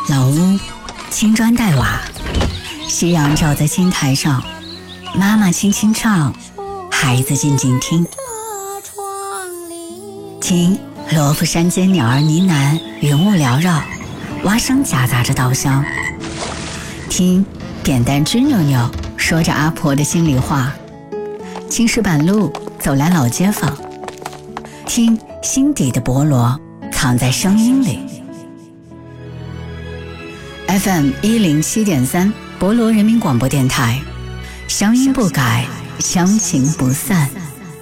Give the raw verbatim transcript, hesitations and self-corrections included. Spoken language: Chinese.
老屋，青砖黛瓦，夕阳照在青苔上，妈妈轻轻唱，孩子静静听。听罗浮山间鸟儿呢喃，云雾缭绕，蛙声夹杂着稻香。听扁担吱扭扭，说着阿婆的心里话。青石板路，走来老街坊。听心底的菠萝，藏在声音里。F M 一零七点三，博罗人民广播电台，乡音不改，乡情不散。